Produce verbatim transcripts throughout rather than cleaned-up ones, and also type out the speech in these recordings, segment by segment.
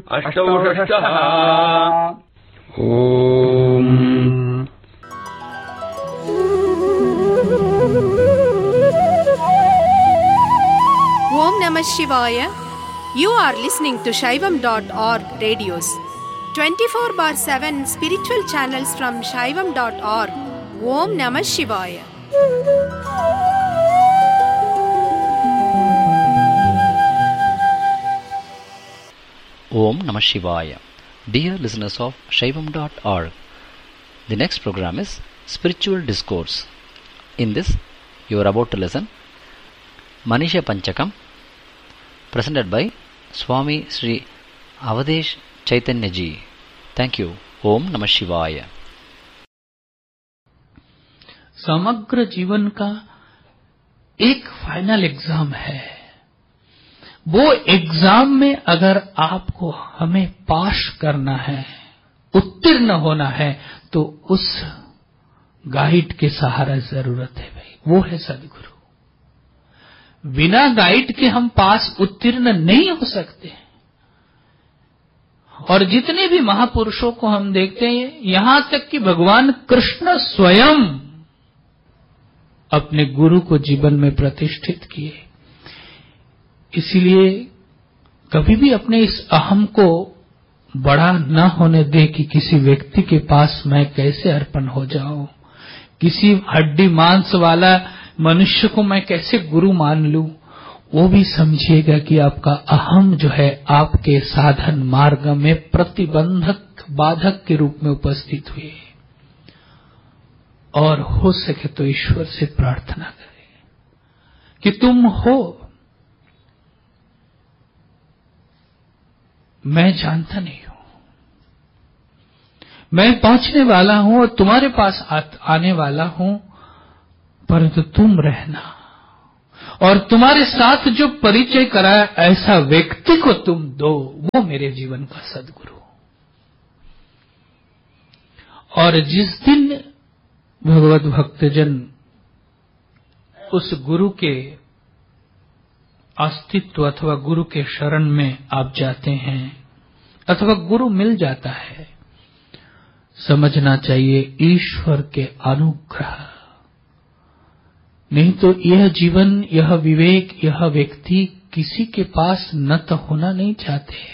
अष्टौषष्टः। Om Om Namah Shivaya. You are listening to Shaivam dot org radios. twenty-four bar seven spiritual channels from Shaivam dot org. Om Namah Shivaya. Om Namah Shivaya. Dear listeners of Shaivam dot org, the next program is Spiritual Discourse. In this, you are about to listen Manisha Panchakam, presented by Swami Sri Avadesh Chaitanya Ji. Thank you. Om Namah Shivaya. समग्र जीवन का एक final exam है। वो exam में अगर आपको हमें पास करना है, उत्तीर्ण होना है, तो उस गाइड के सहारा जरूरत है भाई, वो है सदगुरु। बिना गाइड के हम पास उत्तीर्ण नहीं हो सकते। और जितने भी महापुरुषों को हम देखते हैं, यहां तक कि भगवान कृष्ण स्वयं अपने गुरु को जीवन में प्रतिष्ठित किए। इसलिए कभी भी अपने इस अहम को बड़ा न होने दे कि किसी व्यक्ति के पास मैं कैसे अर्पण हो जाऊं, किसी हड्डी मांस वाला मनुष्य को मैं कैसे गुरु मान लूं। वो भी समझिएगा कि आपका अहम जो है आपके साधन मार्ग में प्रतिबंधक बाधक के रूप में उपस्थित हुए। और हो सके तो ईश्वर से प्रार्थना करें कि तुम हो, मैं जानता नहीं हूं, मैं पहुंचने वाला हूं और तुम्हारे पास आ, आने वाला हूं, परंतु तुम रहना और तुम्हारे साथ जो परिचय कराया ऐसा व्यक्ति को तुम दो, वो मेरे जीवन का सदगुरु। और जिस दिन भगवत भक्तजन उस गुरु के अस्तित्व अथवा गुरु के शरण में आप जाते हैं अथवा गुरु मिल जाता है, समझना चाहिए ईश्वर के अनुग्रह। नहीं तो यह जीवन, यह विवेक, यह व्यक्ति किसी के पास न तो होना नहीं चाहते हैं।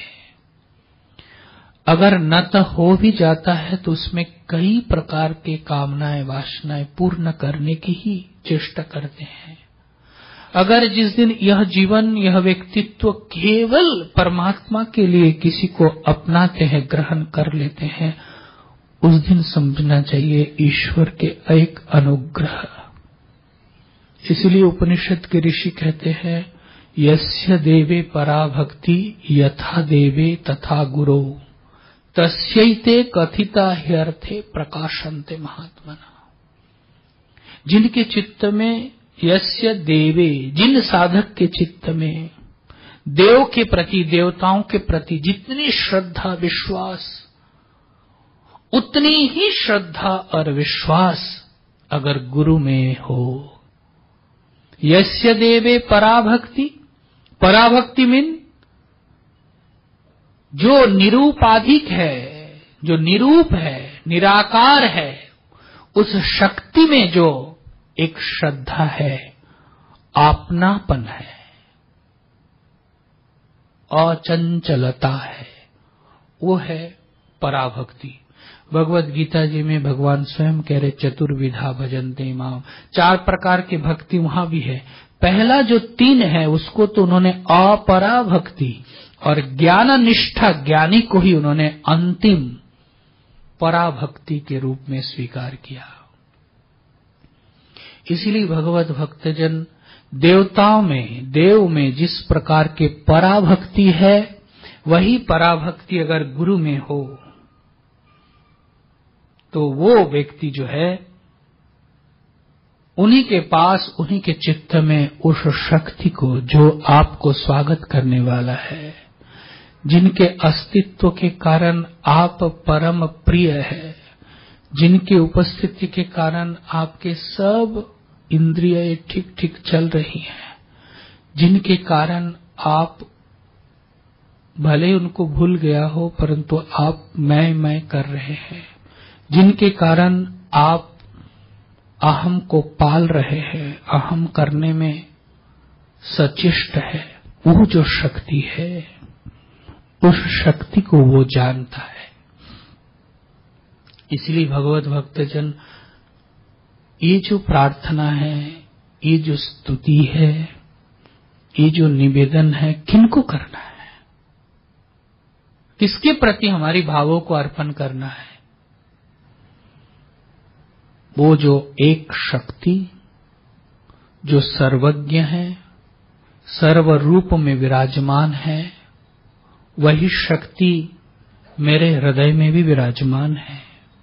अगर न तो हो भी जाता है तो उसमें कई प्रकार के कामनाएं वासनाएं पूर्ण करने की ही चेष्टा करते हैं। अगर जिस दिन यह जीवन, यह व्यक्तित्व केवल परमात्मा के लिए किसी को अपनाते हैं, ग्रहण कर लेते हैं, उस दिन समझना चाहिए ईश्वर के एक अनुग्रह। इसलिए उपनिषद के ऋषि कहते हैं, यस्य देवे परा भक्ति यथा देवे तथा गुरो तस्यैते कथिता ह्यर्थे प्रकाशन्ते महात्मना। जिनके चित्त में यस्य देवे, जिन साधक के चित्त में देव के प्रति, देवताओं के प्रति जितनी श्रद्धा विश्वास, उतनी ही श्रद्धा और विश्वास अगर गुरु में हो। यस्य देवे पराभक्ति, पराभक्ति मीन जो निरूपाधिक है, जो निरूप है, निराकार है, उस शक्ति में जो एक श्रद्धा है, आपनापन है, अचंचलता है, वो है पराभक्ति। भगवत गीता जी में भगवान स्वयं कह रहे चतुर्विधा भजन्ते माम, चार प्रकार की भक्ति वहां भी है। पहला जो तीन है उसको तो उन्होंने अपरा भक्ति और ज्ञान निष्ठा ज्ञानी को ही उन्होंने अंतिम पराभक्ति के रूप में स्वीकार किया। इसीलिए भगवत भक्तजन देवताओं में, देव में जिस प्रकार के पराभक्ति है, वही पराभक्ति अगर गुरु में हो तो वो व्यक्ति जो है उन्हीं के पास, उन्हीं के चित्त में उस शक्ति को जो आपको स्वागत करने वाला है, जिनके अस्तित्व के कारण आप परम प्रिय है, जिनकी उपस्थिति के कारण आपके सब इंद्रियां ठीक ठीक चल रही हैं, जिनके कारण आप भले उनको भूल गया हो, परंतु आप मैं मैं कर रहे हैं, जिनके कारण आप अहम को पाल रहे हैं, अहम करने में सचेष्ट है। वो जो शक्ति है, उस शक्ति को वो जानता है। इसलिए भगवत भक्तजन, ये जो प्रार्थना है, ये जो स्तुति है, ये जो निवेदन है, किनको करना है, किसके प्रति हमारी भावों को अर्पण करना है? वो जो एक शक्ति जो सर्वज्ञ है, सर्व रूप में विराजमान है, वही शक्ति मेरे हृदय में भी विराजमान है।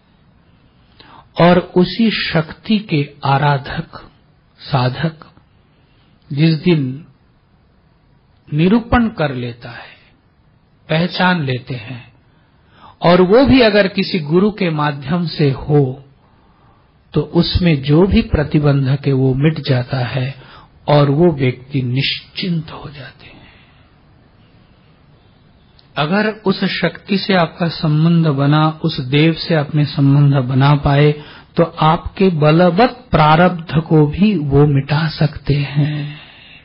और उसी शक्ति के आराधक साधक जिस दिन निरूपण कर लेता है, पहचान लेते हैं, और वो भी अगर किसी गुरु के माध्यम से हो, तो उसमें जो भी प्रतिबंधक है वो मिट जाता है और वो व्यक्ति निश्चिंत हो जाते हैं। अगर उस शक्ति से आपका संबंध बना, उस देव से अपने संबंध बना पाए, तो आपके बलवत् प्रारब्ध को भी वो मिटा सकते हैं।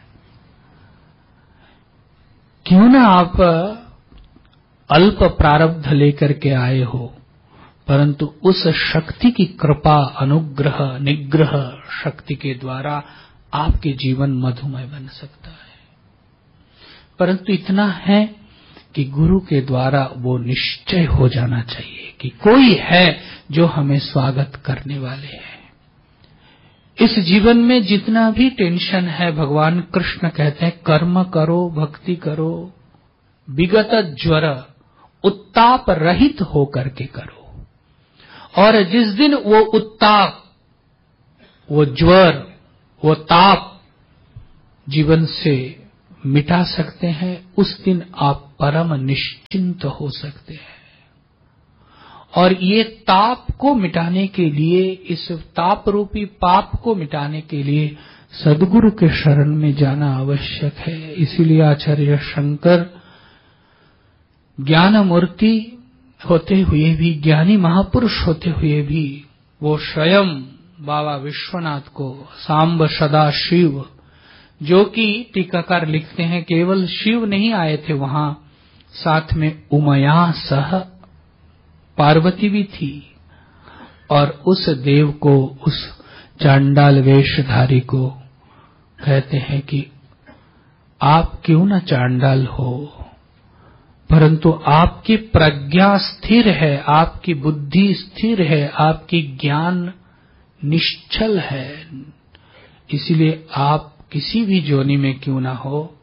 क्यों ना आप अल्प प्रारब्ध लेकर के आए हो, परंतु उस शक्ति की कृपा, अनुग्रह, निग्रह शक्ति के द्वारा आपके जीवन मधुमय बन सकता है। परंतु इतना है कि गुरु के द्वारा वो निश्चय हो जाना चाहिए कि कोई है जो हमें स्वागत करने वाले हैं। इस जीवन में जितना भी टेंशन है, भगवान कृष्ण कहते हैं कर्म करो, भक्ति करो, विगत ज्वर उत्ताप रहित होकर के करो। और जिस दिन वो उत्ताप, वो ज्वर, वो ताप जीवन से मिटा सकते हैं, उस दिन आप परम निश्चिंत हो सकते हैं। और ये ताप को मिटाने के लिए, इस ताप रूपी पाप को मिटाने के लिए सद्गुरु के शरण में जाना आवश्यक है। इसीलिए आचार्य शंकर ज्ञान मूर्ति होते हुए भी, ज्ञानी महापुरुष होते हुए भी, वो स्वयं बाबा विश्वनाथ को सांब सदा शिव, जो कि टीकाकार लिखते हैं केवल शिव नहीं आए थे वहां, साथ में उमया सह पार्वती भी थी। और उस देव को, उस चांडाल वेशधारी को कहते हैं कि आप क्यों न चांडाल हो, परंतु आपकी प्रज्ञा स्थिर है, आपकी बुद्धि स्थिर है, आपकी ज्ञान निश्चल है। इसलिए आप किसी भी जोनि में क्यों ना हो,